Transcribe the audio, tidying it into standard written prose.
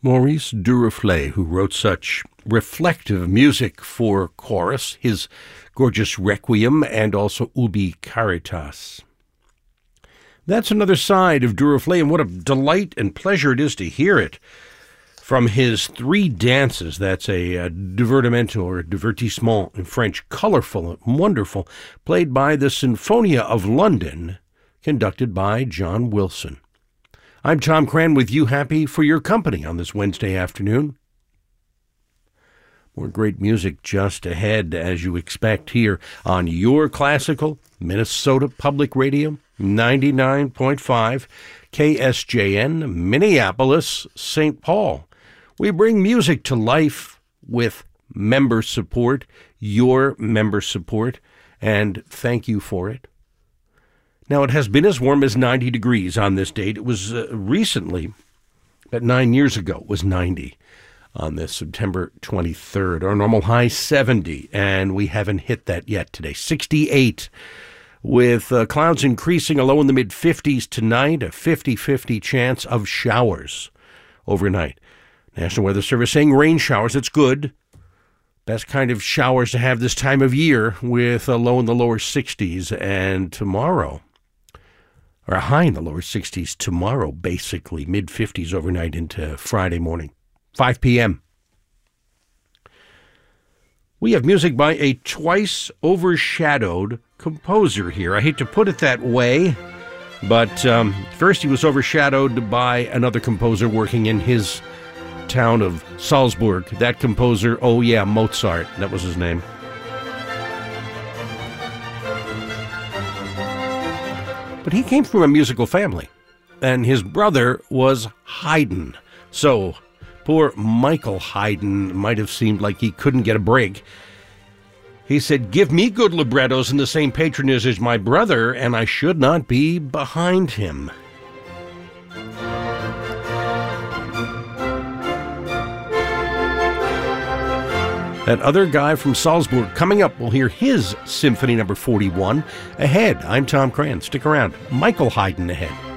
Maurice Duruflé, who wrote such reflective music for chorus, his gorgeous Requiem and also Ubi Caritas. That's another side of Duruflé, and what a delight and pleasure it is to hear it from his three dances. That's a divertimento or divertissement in French, colorful and wonderful, played by the Sinfonia of London, conducted by John Wilson. I'm Tom Cran with you, happy for your company on this Wednesday afternoon. More great music just ahead, as you expect, here on your classical Minnesota Public Radio, 99.5 KSJN, Minneapolis, St. Paul. We bring music to life with member support, your member support, and thank you for it. Now, it has been as warm as 90 degrees on this date. It was recently, about 9 years ago, it was 90 on this September 23rd. Our normal high 70, and we haven't hit that yet today. 68, with clouds increasing, a low in the mid-50s tonight, a 50-50 chance of showers overnight. National Weather Service saying rain showers. It's good. Best kind of showers to have this time of year, with a low in the lower 60s. And tomorrow, or a high in the lower 60s tomorrow, basically mid-50s overnight into Friday morning, 5 p.m. We have music by a twice overshadowed composer here. I hate to put it that way, but first he was overshadowed by another composer working in his town of Salzburg. That composer, oh yeah, Mozart, that was his name. But he came from a musical family, and his brother was Haydn. So poor Michael Haydn might have seemed like he couldn't get a break. He said, "Give me good librettos in the same patronage as my brother, and I should not be behind him." That other guy from Salzburg, coming up, we'll hear his Symphony number 41. Ahead, I'm Tom Cran. Stick around. Michael Haydn ahead.